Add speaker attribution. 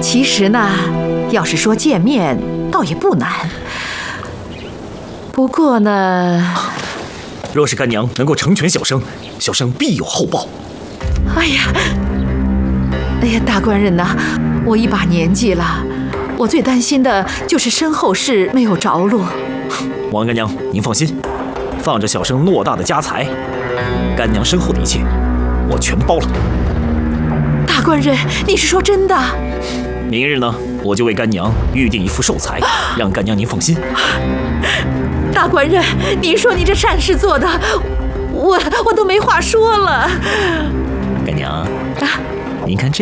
Speaker 1: 其实呢，要是说见面，倒也不难。不过呢，
Speaker 2: 若是干娘能够成全小生，小生必有厚报。
Speaker 1: 哎呀，大官人呐，我一把年纪了，我最担心的就是身后事没有着落。
Speaker 2: 王干娘，您放心，放着小生偌大的家财，干娘身后的一切，我全包了。
Speaker 1: 大官人，你是说真的？
Speaker 2: 明日呢，我就为干娘预定一副寿材，让干娘您放心。
Speaker 1: 大官人，您说你这善事做的，我都没话说了。
Speaker 2: 干娘，您看这。